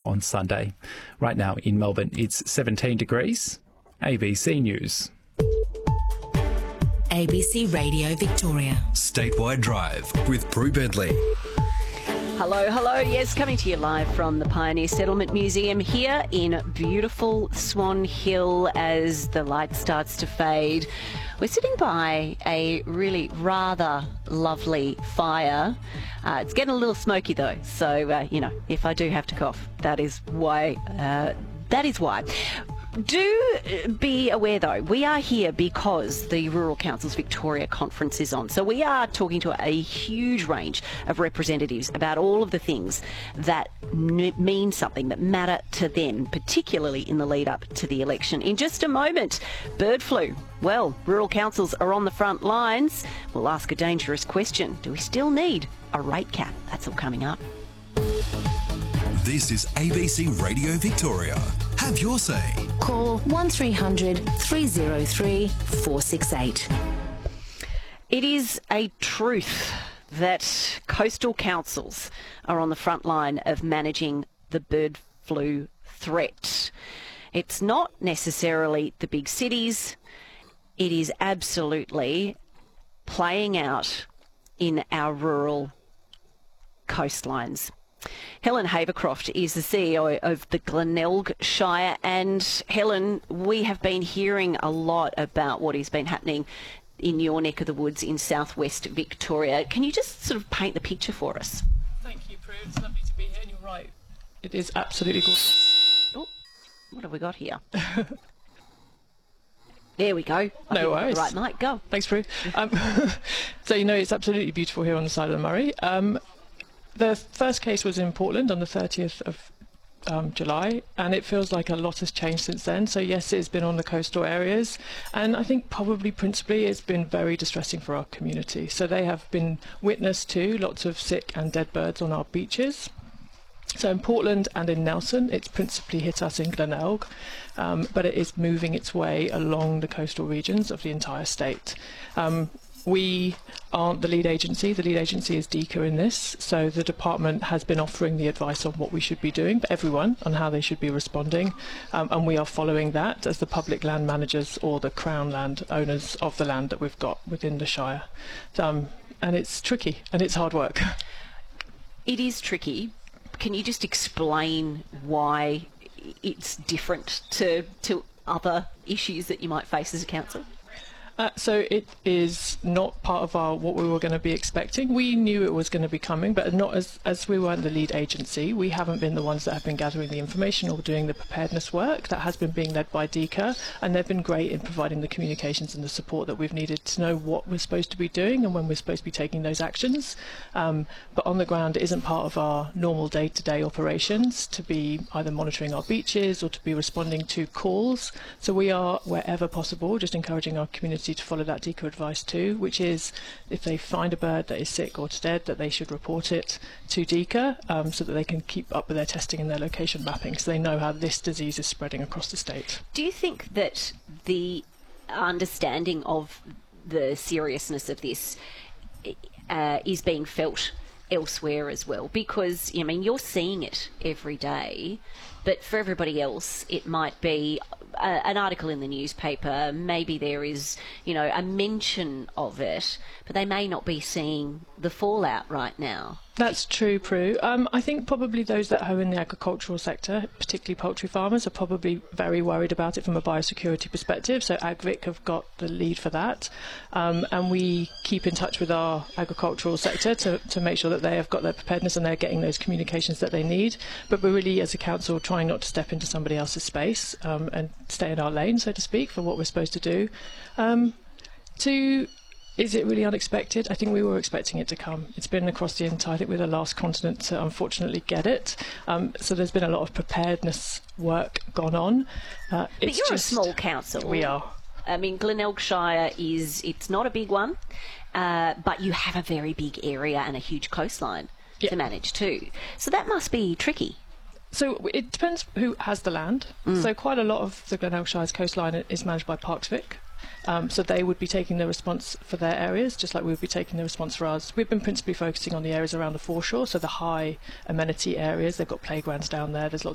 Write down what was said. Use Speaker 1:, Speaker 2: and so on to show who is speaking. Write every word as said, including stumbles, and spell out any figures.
Speaker 1: on Sunday. Right now in Melbourne, it's seventeen degrees. A B C News.
Speaker 2: A B C Radio Victoria.
Speaker 3: Statewide Drive with Prue Bentley.
Speaker 4: Hello, hello. Yes, coming to you live from the Pioneer Settlement Museum here in beautiful Swan Hill as the light starts to fade. We're sitting by a really rather lovely fire. Uh, it's getting a little smoky though, so, uh, you know, if I do have to cough, that is why. Uh, that is why. Do be aware, though, we are here because the Rural Councils Victoria Conference is on. So we are talking to a huge range of representatives about all of the things that n- mean something, that matter to them, particularly in the lead up to the election. In just a moment, bird flu. Well, rural councils are on the front lines. We'll ask a dangerous question. Do we still need a rate cap? That's all coming up.
Speaker 3: This is A B C Radio Victoria. Have your say.
Speaker 2: Call one three hundred three oh three four six eight.
Speaker 4: It is a truth that coastal councils are on the front line of managing the bird flu threat. It's not necessarily the big cities. It is absolutely playing out in our rural coastlines. Helen Havercroft is the C E O of the Glenelg Shire, and Helen, we have been hearing a lot about what has been happening in your neck of the woods in southwest Victoria. Can you just sort of paint the picture for us?
Speaker 5: Thank you, Prue. It's lovely to be here, and you're right. It is absolutely gorgeous.
Speaker 4: Oh, what have we got here? There we go. I
Speaker 5: no worries.
Speaker 4: Right, Mike, go.
Speaker 5: Thanks, Prue. Um, so, you know, it's absolutely beautiful here on the side of the Murray. Um, The first case was in Portland on the thirtieth of um, July, and it feels like a lot has changed since then. So yes, it's been on the coastal areas, and I think probably principally it's been very distressing for our community. So they have been witness to lots of sick and dead birds on our beaches. So in Portland and in Nelson, it's principally hit us in Glenelg, um, but it is moving its way along the coastal regions of the entire state. Um, We aren't the lead agency. The lead agency is DECA in this. So the department has been offering the advice on what we should be doing, but everyone on how they should be responding. Um, and we are following that as the public land managers or the Crown land owners of the land that we've got within the Shire. Um, and it's tricky and it's hard work.
Speaker 4: It is tricky. Can you just explain why it's different to, to other issues that you might face as a council?
Speaker 5: Uh, so it is not part of our what we were going to be expecting. We knew it was going to be coming, but not as as we weren't the lead agency. We haven't been the ones that have been gathering the information or doing the preparedness work. That has been being led by DECA, and they've been great in providing the communications and the support that we've needed to know what we're supposed to be doing and when we're supposed to be taking those actions. Um, but on the ground, it isn't part of our normal day-to-day operations to be either monitoring our beaches or to be responding to calls. So we are, wherever possible, just encouraging our community to follow that DECA advice too, which is if they find a bird that is sick or dead, that they should report it to DECA um, so that they can keep up with their testing and their location mapping so they know how this disease is spreading across the state.
Speaker 4: Do you think that the understanding of the seriousness of this uh, is being felt elsewhere as well? Because, I mean, you're seeing it every day, but for everybody else, it might be a, an article in the newspaper, maybe there is, you know, a mention of it, but they may not be seeing the fallout right now.
Speaker 5: That's true, Prue. Um, I think probably those that are in the agricultural sector, particularly poultry farmers, are probably very worried about it from a biosecurity perspective. So AgVic have got the lead for that. Um, and we keep in touch with our agricultural sector to, to make sure that they have got their preparedness and they're getting those communications that they need. But we're really, as a council, trying not to step into somebody else's space um, and stay in our lane, so to speak, for what we're supposed to do. Um, to... Is it really unexpected? I think we were expecting it to come. It's been across the entire, I think we're the last continent to unfortunately get it. Um, so there's been a lot of preparedness work gone on. Uh,
Speaker 4: but
Speaker 5: it's
Speaker 4: you're
Speaker 5: just,
Speaker 4: a small council.
Speaker 5: We are.
Speaker 4: I mean, Glenelg Shire is, it's not a big one, uh, but you have a very big area and a huge coastline
Speaker 5: yeah.
Speaker 4: to manage too. So that must be tricky.
Speaker 5: So it depends who has the land. Mm. So quite a lot of the Glenelg Shire's coastline is managed by Parks Vic. Um, so they would be taking the response for their areas, just like we would be taking the response for ours. We've been principally focusing on the areas around the foreshore, so the high amenity areas. They've got playgrounds down there. There's lots